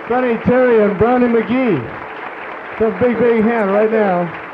Sonny Terry and Brownie McGee. Some big hand right now.